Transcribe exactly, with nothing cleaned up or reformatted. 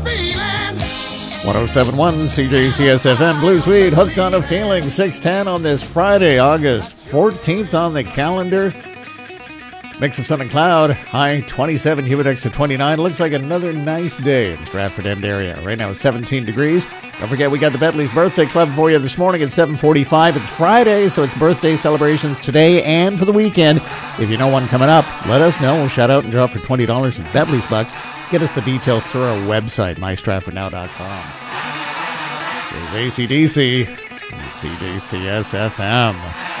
one oh seven point one C J C S F M, Blue Suite, Hooked on a Feeling, six ten on this Friday, August fourteenth on the calendar. Mix of sun and cloud, high twenty-seven, humid index of twenty-nine. Looks like another nice day in the Stratford End area. Right now it's seventeen degrees. Don't forget, we got the Bentley's Birthday Club for you this morning at seven forty-five. It's Friday, so it's birthday celebrations today and for the weekend. If you know one coming up, let us know. We'll shout out and draw for twenty dollars in Bentley's bucks. Get us the details through our website, my stratford now dot com. Here's A C D C and C J C S F M.